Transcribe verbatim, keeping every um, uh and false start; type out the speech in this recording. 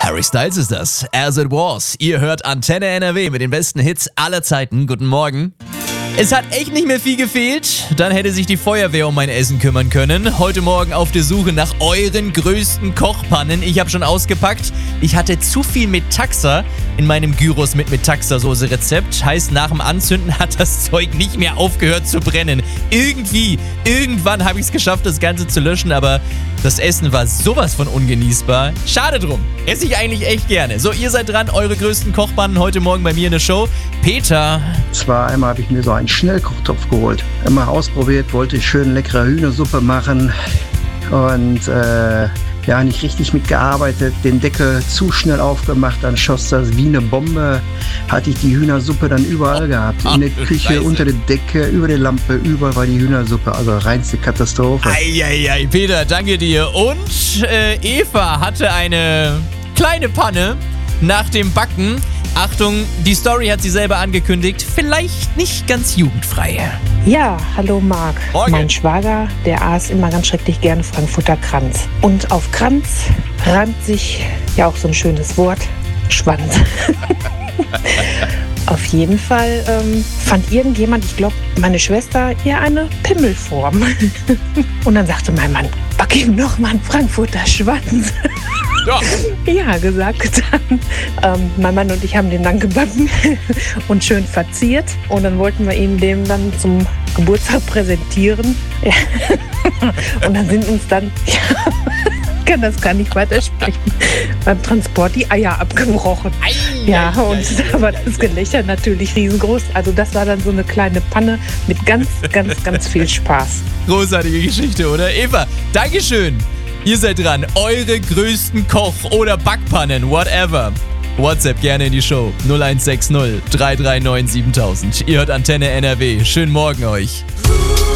Harry Styles ist das. As It Was. Ihr hört Antenne N R W mit den besten Hits aller Zeiten. Guten Morgen. Es hat echt nicht mehr viel gefehlt. Dann hätte sich die Feuerwehr um mein Essen kümmern können. Heute Morgen auf der Suche nach euren größten Kochpannen. Ich habe schon ausgepackt. Ich hatte zu viel Metaxa in meinem Gyros mit Metaxa-Soße-Rezept. Heißt, nach dem Anzünden hat das Zeug nicht mehr aufgehört zu brennen. Irgendwie, irgendwann habe ich es geschafft, das Ganze zu löschen, aber das Essen war sowas von ungenießbar. Schade drum. Esse ich eigentlich echt gerne. So, ihr seid dran. Eure größten Kochpannen heute Morgen bei mir in der Show. Peter. Zwar einmal habe ich mir so einen Schnellkochtopf geholt. Immer ausprobiert, wollte schön leckere Hühnersuppe machen und äh, ja, nicht richtig mitgearbeitet, den Deckel zu schnell aufgemacht, dann schoss das wie eine Bombe, hatte ich die Hühnersuppe dann überall gehabt. In der Küche, Scheiße. Unter der Decke, über der Lampe, überall war die Hühnersuppe, also reinste Katastrophe. Eieiei, Peter, danke dir. Und äh, Eva hatte eine kleine Panne nach dem Backen. Achtung, die Story hat sie selber angekündigt. Vielleicht nicht ganz jugendfrei. Ja, hallo Marc. Morgen. Mein Schwager, der aß immer ganz schrecklich gerne Frankfurter Kranz. Und auf Kranz reimt sich ja auch so ein schönes Wort, Schwanz. Auf jeden Fall ähm, fand irgendjemand, ich glaube meine Schwester, ihr eine Pimmelform. Und dann sagte mein Mann, back ihm noch mal einen Frankfurter Schwanz. Ja. Ja, gesagt, getan. Ähm, mein Mann und ich haben den dann gebacken und schön verziert. Und dann wollten wir ihm den dann zum Geburtstag präsentieren. Ja. Und dann sind uns dann, ja, ich kann das gar nicht weitersprechen, beim Transport die Eier abgebrochen. Ei, Ja, ei, und ei, da war ei, das ei. Gelächter natürlich riesengroß. Also das war dann so eine kleine Panne mit ganz, ganz, ganz viel Spaß. Großartige Geschichte, oder? Eva, Dankeschön. Ihr seid dran. Eure größten Koch- oder Backpannen, whatever. WhatsApp gerne in die Show. null eins sechs null drei drei neun siebentausend. Ihr hört Antenne N R W. Schönen Morgen euch.